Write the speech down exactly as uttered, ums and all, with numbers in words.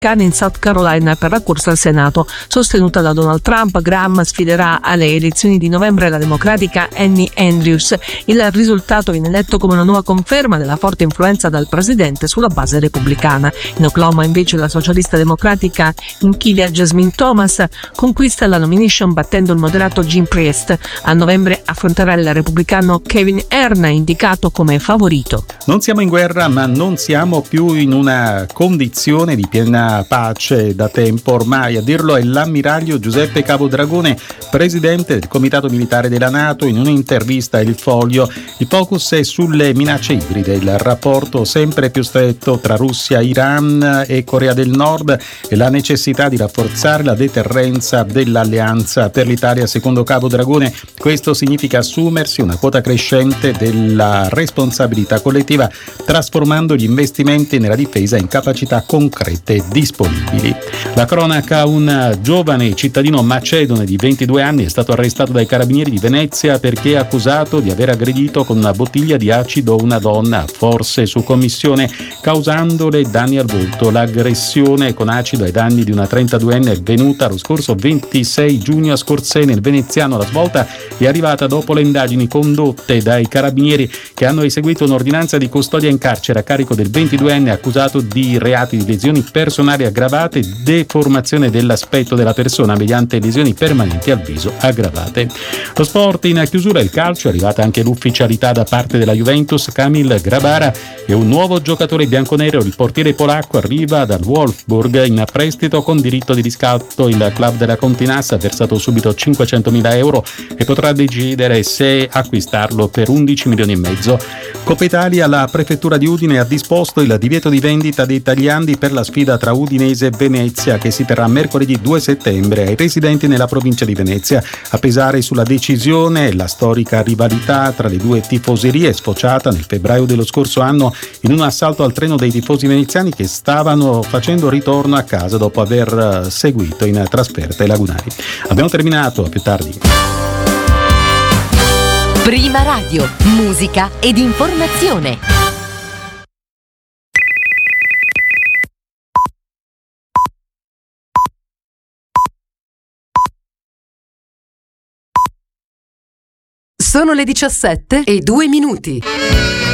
in South Carolina per la corsa al Senato. Sostenuta da Donald Trump, Graham sfiderà alle elezioni di novembre la democratica Annie Andrews. Il risultato viene letto come una nuova conferma della forte influenza del presidente sulla base repubblicana. In Oklahoma invece la socialista democratica Inkilia Jasmine Thomas conquista la nomination battendo il moderato Jim Priest. A novembre affronterà il repubblicano Kevin Hern, indicato come favorito. Non siamo in guerra, ma non siamo più in una condizione di piena pace da tempo ormai. A dirlo è l'ammiraglio Giuseppe Capodragone, presidente del Comitato Militare della NATO. In un'intervista a Il Foglio, il focus è sulle minacce ibride, il rapporto sempre più stretto tra Russia, Iran e Corea del Nord e la necessità di rafforzare la deterrenza dell'alleanza. Per l'Italia, secondo Capodragone, questo significa assumersi una quota crescente della responsabilità collettiva, trasformando gli investimenti nella difesa in capacità concrete disponibili. La cronaca: un giovane cittadino macedone di ventidue anni è stato arrestato dai carabinieri di Venezia perché è accusato di aver aggredito con una bottiglia di acido una donna, forse su commissione, causandole danni al volto. L'aggressione con acido ai danni di una trentaduenne è venuta lo scorso ventisei giugno a Scorsese, nel veneziano. La svolta è arrivata dopo le indagini condotte dai carabinieri, che hanno eseguito un'ordinanza di custodia in carcere a carico del ventiduenne accusato di reati di lesioni personali aggravate, deformazione dell'aspetto della persona mediante lesioni permanenti al viso aggravate. Lo sport in chiusura: il calcio, è arrivata anche l'ufficialità da parte della Juventus. Kamil Grabara è un nuovo giocatore bianconero. Il portiere polacco arriva dal Wolfsburg in prestito con diritto di riscatto. Il club della Continassa ha versato subito cinquecentomila euro e potrà decidere se acquistarlo per undici milioni e mezzo. Coppa Italia: la prefettura di Udine ha disposto il divieto di vendita dei tagliandi per la sfida tra Udinese e Venezia, che si terrà mercoledì due settembre. Ai residenti nella provincia di Venezia a pesare sulla decisione la storica rivalità tra le due tifoserie, sfociata nel febbraio dello scorso anno in un assalto al treno dei tifosi veneziani che stavano facendo ritorno a casa dopo aver seguito in trasferta i lagunari. Abbiamo terminato, a più tardi. Prima Radio, musica ed informazione. Sono le diciassette e due minuti.